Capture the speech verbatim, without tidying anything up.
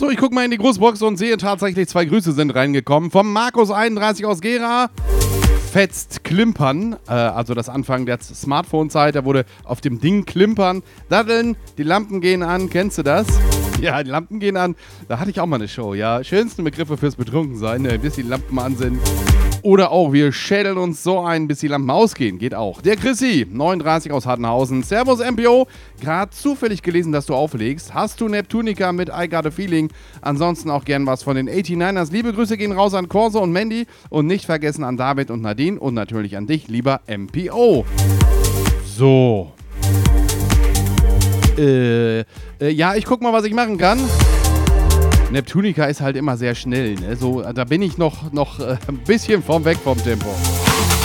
So, ich gucke mal in die Grußbox und sehe tatsächlich, zwei Grüße sind reingekommen. Vom Markus einunddreißig aus Gera. Fetzt klimpern, äh, also das Anfang der Smartphone-Zeit, da wurde auf dem Ding klimpern. Daddeln, die Lampen gehen an, kennst du das? Ja, die Lampen gehen an. Da hatte ich auch mal eine Show, ja. Schönsten Begriffe fürs Betrunkensein, äh, bis die Lampen an sind. Oder auch, wir schädeln uns so ein, bis die Lampen ausgehen. Geht auch. Der Chrissy, neununddreißig aus Hartenhausen. Servus, M P O. Gerade zufällig gelesen, dass du auflegst. Hast du Neptunica mit I Got a Feeling? Ansonsten auch gern was von den achtundachtzigers. Liebe Grüße gehen raus an Corso und Mandy. Und nicht vergessen an David und Nadine. Und natürlich an dich, lieber M P O. So. Äh, äh, ja, ich guck mal, was ich machen kann. Neptunica ist halt immer sehr schnell, ne? So, da bin ich noch, noch äh, ein bisschen vom weg vom Tempo.